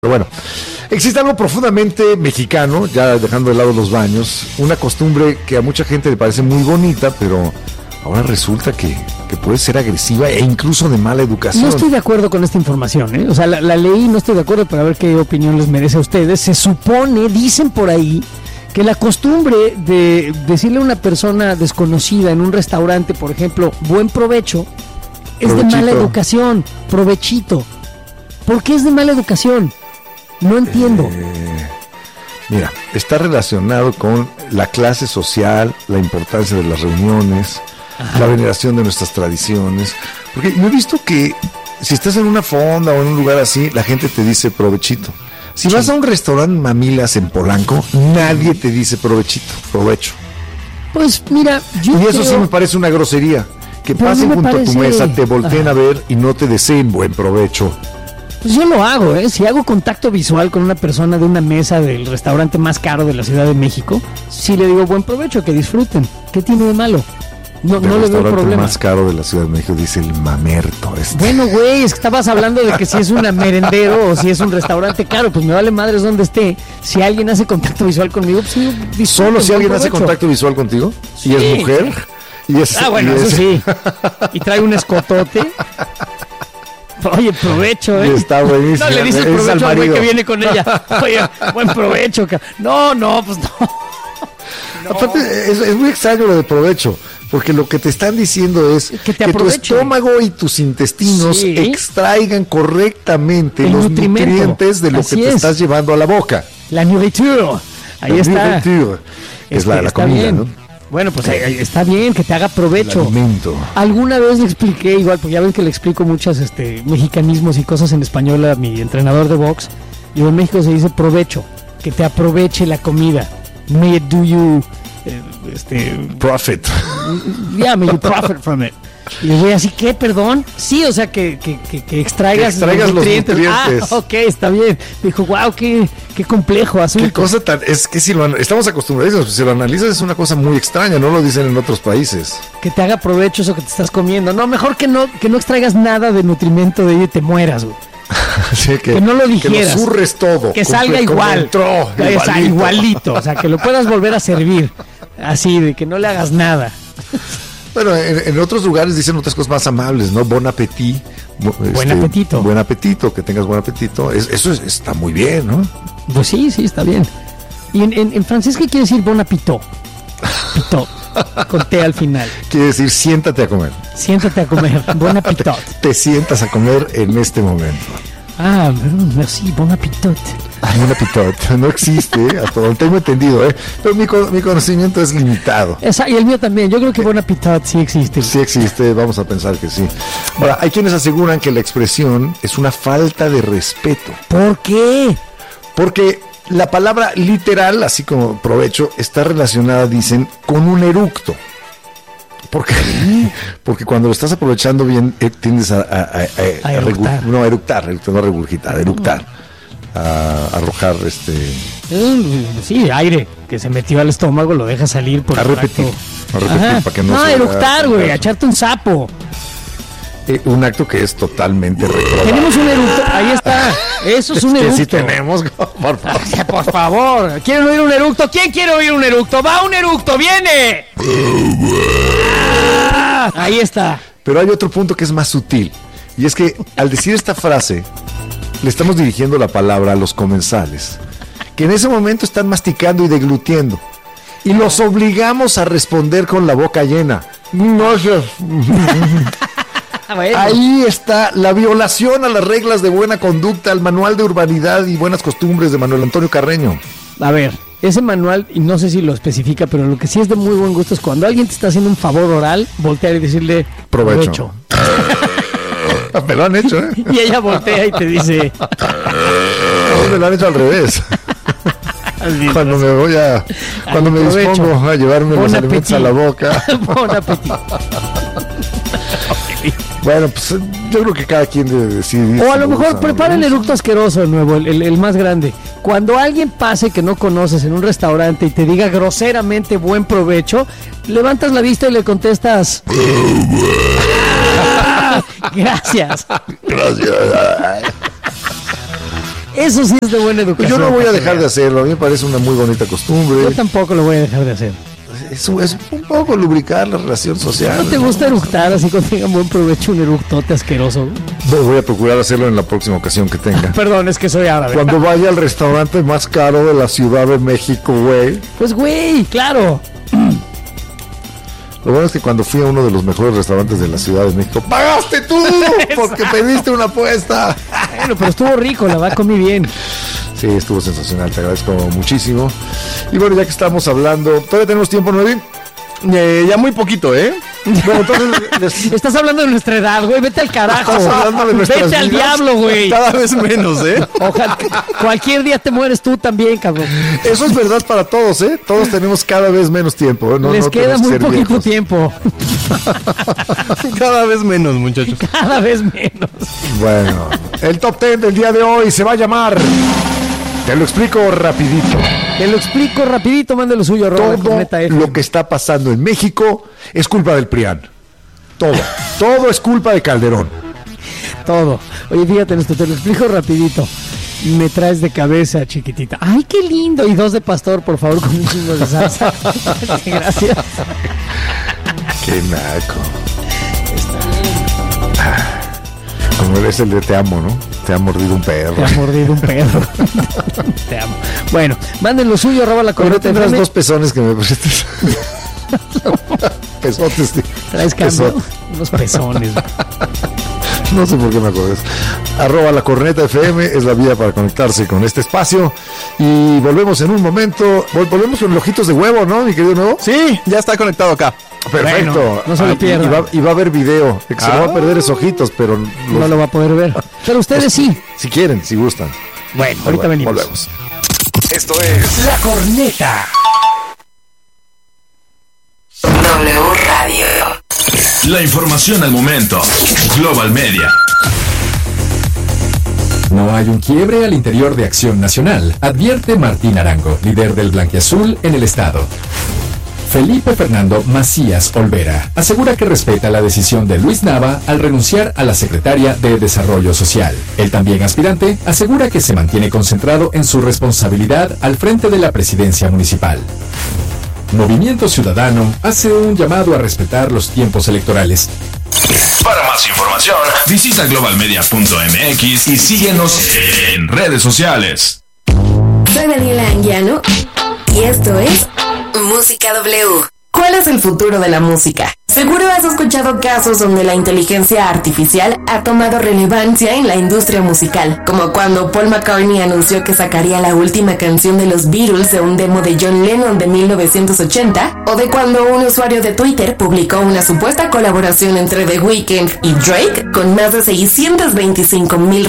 Pero bueno, existe algo profundamente mexicano, ya dejando de lado los baños, una costumbre que a mucha gente le parece muy bonita, pero ahora resulta que puede ser agresiva e incluso de mala educación. No estoy de acuerdo con esta información, ¿eh? O sea, la leí, no estoy de acuerdo, para ver qué opinión les merece a ustedes. Se supone, dicen por ahí, que la costumbre de decirle a una persona desconocida en un restaurante, por ejemplo, buen provecho, es de mala educación, provechito. ¿Por qué es de mala educación? No entiendo. Mira, está relacionado con la clase social, la importancia de las reuniones, la veneración de nuestras tradiciones. Porque yo he visto que si estás en una fonda o en un lugar así, la gente te dice provechito. Si vas a un restaurante mamilas en Polanco, nadie te dice provechito, provecho. Pues mira, y eso sí me parece una grosería. Que pasen junto a tu mesa, te volteen a ver y no te deseen buen provecho. Pues yo lo hago, ¿eh? Si hago contacto visual con una persona de una mesa del restaurante más caro de la Ciudad de México, sí le digo buen provecho, que disfruten. ¿Qué tiene de malo? No le veo problema. El restaurante más caro de la Ciudad de México dice el Mamerto. Bueno, güey, es que estabas hablando de que si es un merendero o si es un restaurante caro, pues me vale madres donde esté. Si alguien hace contacto visual conmigo, pues sí. ¿Solo si alguien hace contacto visual contigo? Sí. ¿Y es mujer? Y es, bueno, eso sí. Y trae un escotote. Oye, provecho, ¿eh? Está buenísimo. No le dices provecho al güey que viene con ella. Oye, buen provecho. No, pues no. Aparte, es muy extraño lo de provecho, porque lo que te están diciendo es que tu estómago y tus intestinos extraigan correctamente los nutrientes de lo que te estás llevando a la boca. La nourriture. Ahí está. Es la comida, bien, ¿no? Bueno, pues está bien que te haga provecho. El alimento. Alguna vez le expliqué, igual, porque ya ven que le explico muchos mexicanismos y cosas en español a mi entrenador de box. Y en México se dice provecho, que te aproveche la comida. May it do you profit. Yeah, may you profit from it. Y le voy así, ¿qué? ¿Perdón? Sí, o sea, que extraigas los nutrientes. Ok, está bien. Dijo, wow, qué complejo asunto. Qué cosa tan... Es que si estamos acostumbrados, si lo analizas es una cosa muy extraña, no lo dicen en otros países. Que te haga provecho eso que te estás comiendo. No, mejor que no extraigas nada de nutrimento de ello y te mueras, güey. Sí, que no lo digieras. Que lo zurres todo. Que salga igual. Igualito. O sea, que lo puedas volver a servir. Así, de que no le hagas nada. Bueno, en otros lugares dicen otras cosas más amables, ¿no? Bon appetit. Buen apetito. Buen apetito, que tengas buen apetito. Eso está muy bien, ¿no? Pues sí, está bien. ¿Y en francés qué quiere decir bon appetit? Pitot. Con T al final. Quiere decir siéntate a comer. Siéntate a comer. Bon appetit. Te sientas a comer en este momento. Ah, sí, bon appetit. Bon appetit. No existe, hasta donde tengo entendido, ¿eh? Pero mi conocimiento es limitado. Y el mío también. Yo creo que bon appetit sí existe. Sí existe, vamos a pensar que sí. Ahora, hay quienes aseguran que la expresión es una falta de respeto. ¿Por qué? Porque la palabra literal, así como provecho, está relacionada, dicen, con un eructo. Porque cuando lo estás aprovechando bien, tiendes a eructar. No a regurgitar, eructar. A arrojar sí, aire que se metió al estómago, lo deja salir por a repetir para que no eructar, güey, a echarte un sapo. Un acto que es totalmente reprobable. Tenemos un eructo, ahí está. Eso es un eructo. Sí tenemos, por favor. Por favor. ¿Quieren oír un eructo? ¿Quién quiere oír un eructo? ¡Va un eructo! ¡Viene! Ahí está. Pero hay otro punto que es más sutil. Y es que al decir esta frase, le estamos dirigiendo la palabra a los comensales, que en ese momento están masticando y deglutiendo. Y los obligamos a responder con la boca llena. No, chef. Bueno. Ahí está la violación a las reglas de buena conducta, al manual de urbanidad y buenas costumbres de Manuel Antonio Carreño. A ver, ese manual, y no sé si lo especifica, pero lo que sí es de muy buen gusto es cuando alguien te está haciendo un favor oral, voltear y decirle provecho. Me lo han hecho, ¿eh? Y ella voltea y te dice... Me lo han hecho al revés. Cuando me dispongo a llevarme los alimentos a la boca. Bon appetit. Bueno, pues yo creo que cada quien debe decidir. O a lo mejor prepara el eructo asqueroso de nuevo, el más grande. Cuando alguien pase que no conoces en un restaurante y te diga groseramente buen provecho, levantas la vista y le contestas... Gracias. Eso sí es de buena educación. Yo no voy a dejar de hacerlo, a mí me parece una muy bonita costumbre. Yo tampoco lo voy a dejar de hacer. Es un poco lubricar la relación social. ¿No te gusta eructar así cuando tengan buen provecho un eructote asqueroso? Voy a procurar hacerlo en la próxima ocasión que tenga. Perdón, es que soy árabe. Cuando vaya al restaurante más caro de la Ciudad de México, güey. Pues güey, claro. Lo bueno es que cuando fui a uno de los mejores restaurantes de la Ciudad de México, ¡pagaste tú! Porque pediste una apuesta. Bueno, pero estuvo rico, la verdad comí bien. Sí, estuvo sensacional, te agradezco muchísimo. Y bueno, ya que estamos hablando, ¿todavía tenemos tiempo, Novi? Ya muy poquito, ¿eh? Bueno, entonces... Estás hablando de nuestra edad, güey, vete al carajo. Estás hablando de nuestras Vete al vidas. diablo, güey. Cada vez menos, ¿eh? Ojalá, cualquier día te mueres tú también, cabrón. Eso es verdad para todos, ¿eh? Todos tenemos cada vez menos tiempo. Les queda tenemos que muy ser poquito viejos. tiempo. Cada vez menos, muchachos. Cada vez menos. Bueno, el top 10 del día de hoy se va a llamar... Te lo explico rapidito. Te lo explico rapidito, mande lo suyo, arroba la Todo corneta F. lo que está pasando en México es culpa del PRIAN. Todo es culpa de Calderón. Todo. Oye, fíjate esto, te lo explico rapidito. Me traes de cabeza, chiquitita. ¡Ay, qué lindo! Y 2 de pastor, por favor, con un chingo de salsa. Gracias. Qué naco. Como eres el de te amo, ¿no? Te ha mordido un perro. Te ha mordido un perro. Te amo. Bueno, manden lo suyo, arroba la Pero corneta tendrás FM. 2 pezones que me prestes. Pesotes. Sí. Traes cambio. Unos pezones. No sé por qué me acuerdo de eso. Arroba la corneta FM es la vía para conectarse con este espacio. Y volvemos en un momento. Volvemos con ojitos de huevo, ¿no, mi querido nuevo? Sí, ya está conectado acá. Perfecto. Bueno, no se lo pierda. Y va a haber video. Se lo va a perder esos ojitos, pero No lo va a poder ver. Pero ustedes sí. Si quieren, si gustan. Bueno, ahorita venimos. Volvemos. Esto es La Corneta. W Radio. La información al momento. Global Media. No hay un quiebre al interior de Acción Nacional, advierte Martín Arango, líder del Blanquiazul en el estado. Felipe Fernando Macías Olvera asegura que respeta la decisión de Luis Nava al renunciar a la secretaria de Desarrollo Social. El también aspirante asegura que se mantiene concentrado en su responsabilidad al frente de la presidencia municipal. Movimiento Ciudadano hace un llamado a respetar los tiempos electorales. Para más información, visita globalmedia.mx y síguenos en redes sociales. Soy Daniela Anguiano y esto es Música W. ¿Cuál es el futuro de la música? Seguro has escuchado casos donde la inteligencia artificial ha tomado relevancia en la industria musical, como cuando Paul McCartney anunció que sacaría la última canción de los Beatles de un demo de John Lennon de 1980, o de cuando un usuario de Twitter publicó una supuesta colaboración entre The Weeknd y Drake con más de 625,000